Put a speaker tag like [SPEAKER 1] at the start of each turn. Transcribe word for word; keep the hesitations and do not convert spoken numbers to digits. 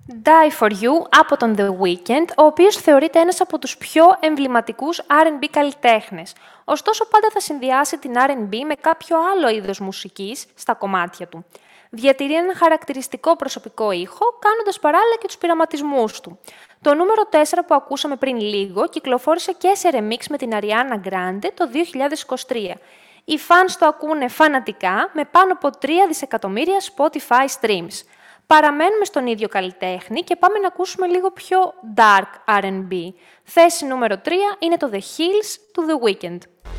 [SPEAKER 1] Die For You από τον The Weeknd, ο οποίος θεωρείται ένας από τους πιο εμβληματικούς αρ εντ μπι καλλιτέχνες. Ωστόσο, πάντα θα συνδυάσει την αρ εντ μπι με κάποιο άλλο είδος μουσικής στα κομμάτια του. Διατηρεί έναν χαρακτηριστικό προσωπικό ήχο, κάνοντας παράλληλα και τους πειραματισμούς του. Το νούμερο τέσσερα που ακούσαμε πριν λίγο κυκλοφόρησε και σε remix με την Ariana Grande το δύο χιλιάδες είκοσι τρία. Οι fans το ακούνε φανατικά με πάνω από τρία δισεκατομμύρια Spotify streams. Παραμένουμε στον ίδιο καλλιτέχνη και πάμε να ακούσουμε λίγο πιο dark αρ εντ μπι. Θέση νούμερο τρία είναι το The Hills του The Weeknd.